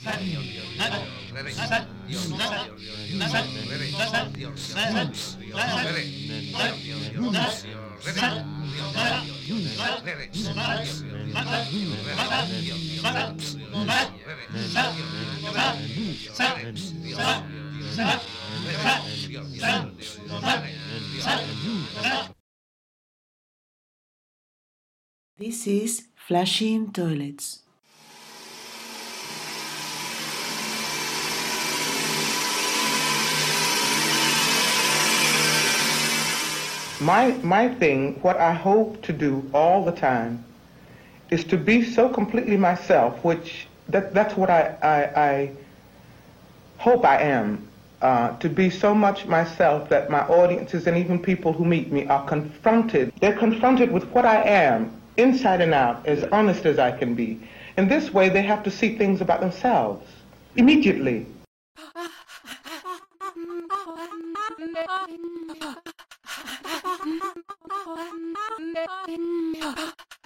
This is Flushing Toilets. My thing, what I hope to do all the time, is to be so completely myself, which that's what I hope I am, to be so much myself that my audiences and even people who meet me are confronted. They're confronted with what I am, inside and out, as honest as I can be. In this way, they have to see things about themselves immediately.